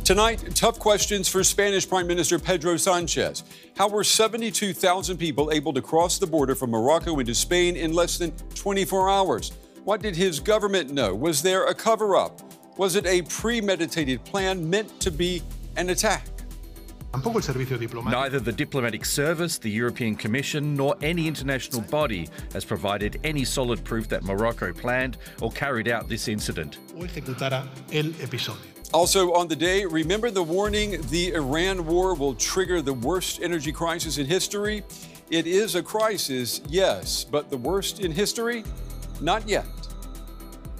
Tonight, tough questions for Spanish Prime Minister Pedro Sanchez. How were 72,000 people able to cross the border from Morocco into Spain in less than 24 hours? What did his government know? Was there a cover-up? Was it a premeditated plan meant to be an attack? Neither the diplomatic service, the European Commission, nor any international body has provided any solid proof that Morocco planned or carried out this incident. Also on the day, remember the warning, the Iran war will trigger the worst energy crisis in history? It is a crisis, yes, but the worst in history? Not yet.